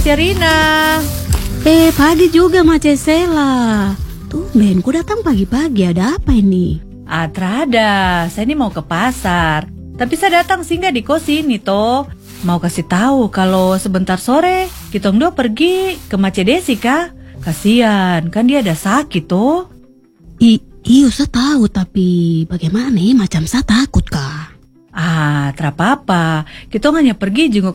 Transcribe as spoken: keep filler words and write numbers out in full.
Mace Rina. Eh, pagi juga Mace Sela. Tumben, ku datang pagi-pagi, ada apa ini? Ah, terada, saya ini mau ke pasar. Tapi saya datang singgah di kos ini toh. Mau kasih tahu kalau sebentar sore kita dua pergi ke Mace Desi kah? Kasian, kan dia ada sakit toh. I, iyo, saya tahu, tapi bagaimana nih? Macam saya takut kah? Ah, terapa apa. Kita hanya pergi jenguk